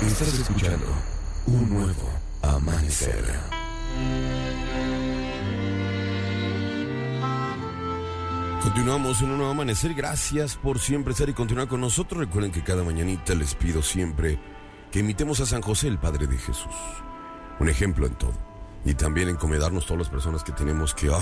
Estás escuchando Un Nuevo Amanecer. Continuamos en Un Nuevo Amanecer. Gracias por siempre estar y continuar con nosotros. Recuerden que cada mañanita les pido siempre que imitemos a San José, el Padre de Jesús. Un ejemplo en todo. Y también encomendarnos todas las personas que tenemos que,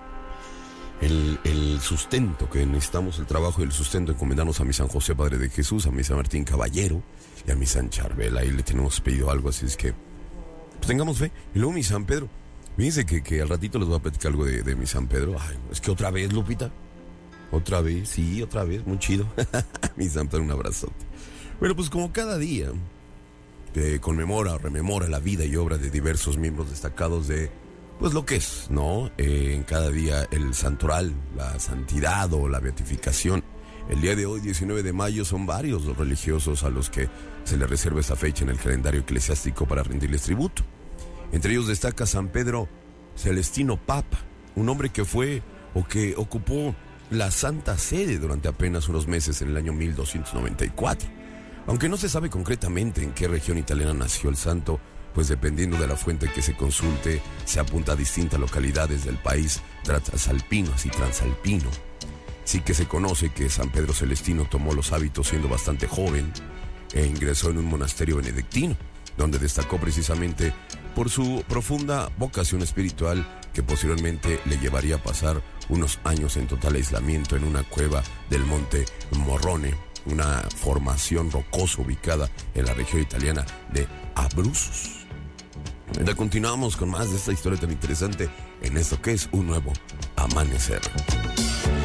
el sustento que necesitamos, el trabajo y el sustento, encomendarnos a mi San José, Padre de Jesús, a mi San Martín Caballero y a mi San Charbel. Ahí le tenemos pedido algo, así es que pues tengamos fe. Y luego mi San Pedro. Fíjense que al ratito les voy a platicar algo de mi San Pedro. Ay, es que otra vez, Lupita. Otra vez, sí, otra vez, muy chido. Mi San Pedro, un abrazote. Bueno, pues como cada día conmemora o rememora la vida y obra de diversos miembros destacados de, pues lo que es, ¿no? En cada día el santoral, la santidad o la beatificación. El día de hoy, 19 de mayo, son varios los religiosos a los que se les reserva esta fecha en el calendario eclesiástico para rendirles tributo. Entre ellos destaca San Pedro Celestino Papa, un hombre que fue o que ocupó la Santa Sede durante apenas unos meses en el año 1294. Aunque no se sabe concretamente en qué región italiana nació el santo, pues dependiendo de la fuente que se consulte, se apunta a distintas localidades del país transalpino, así transalpino. Sí que se conoce que San Pedro Celestino tomó los hábitos siendo bastante joven e ingresó en un monasterio benedictino, donde destacó precisamente por su profunda vocación espiritual que posteriormente le llevaría a pasar unos años en total aislamiento en una cueva del monte Morrone, una formación rocosa ubicada en la región italiana de Abruzos. Ya continuamos con más de esta historia tan interesante en esto que es Un Nuevo Amanecer.